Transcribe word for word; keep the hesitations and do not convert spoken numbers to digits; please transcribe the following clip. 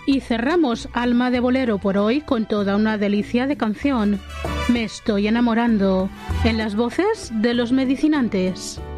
Y cerramos Alma de Bolero por hoy con toda una delicia de canción. Me estoy enamorando, en las voces de Los Medicinantes.